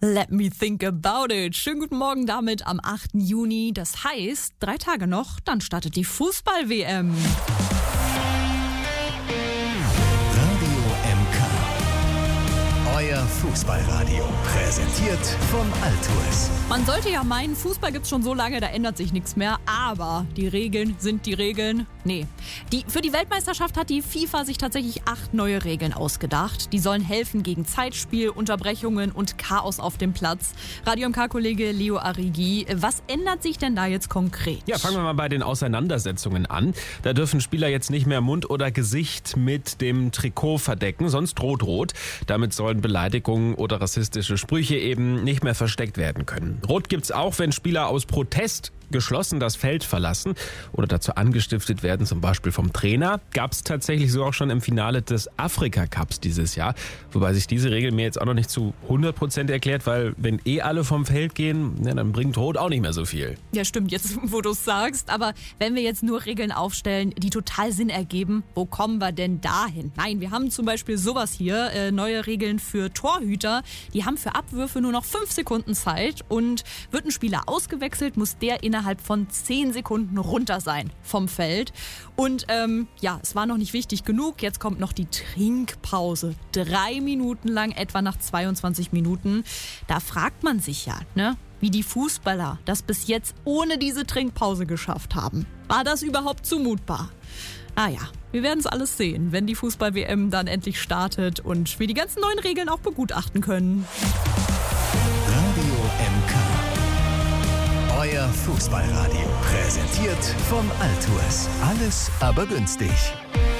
Let me think about it. Schönen guten Morgen damit am 8. Juni. Das heißt, 3 Tage noch, dann startet die Fußball-WM. Radio MK. Euer Fußballradio. Präsentiert von Altours. Man sollte ja meinen, Fußball gibt's schon so lange, da ändert sich nichts mehr. Aber die Regeln sind die Regeln. Nee. Für die Weltmeisterschaft hat die FIFA sich tatsächlich 8 neue Regeln ausgedacht. Die sollen helfen gegen Zeitspiel, Unterbrechungen und Chaos auf dem Platz. Radio MK-Kollege Leo Arrighi, was ändert sich denn da jetzt konkret? Ja, fangen wir mal bei den Auseinandersetzungen an. Da dürfen Spieler jetzt nicht mehr Mund oder Gesicht mit dem Trikot verdecken, sonst droht rot. Damit sollen Beleidigungen oder rassistische Sprüche eben nicht mehr versteckt werden können. Rot gibt's auch, wenn Spieler aus Protest geschlossen das Feld verlassen oder dazu angestiftet werden, zum Beispiel vom Trainer. Gab es tatsächlich so auch schon im Finale des Afrika-Cups dieses Jahr. Wobei sich diese Regel mir jetzt auch noch nicht zu 100% erklärt, weil wenn alle vom Feld gehen, dann bringt Rot auch nicht mehr so viel. Ja, stimmt, jetzt wo du es sagst. Aber wenn wir jetzt nur Regeln aufstellen, die total Sinn ergeben, wo kommen wir denn dahin? Nein, wir haben zum Beispiel sowas hier, neue Regeln für Torhüter. Die haben für Abwürfe nur noch 5 Sekunden Zeit und wird ein Spieler ausgewechselt, muss der innerhalb von 10 Sekunden runter sein vom Feld. Und es war noch nicht wichtig genug. Jetzt kommt noch die Trinkpause. 3 Minuten lang, etwa nach 22 Minuten. Da fragt man sich ja, wie die Fußballer das bis jetzt ohne diese Trinkpause geschafft haben. War das überhaupt zumutbar? Wir werden es alles sehen, wenn die Fußball-WM dann endlich startet und wir die ganzen neuen Regeln auch begutachten können. Radio MK. Euer Fußballradio. Präsentiert von Altours. Alles aber günstig.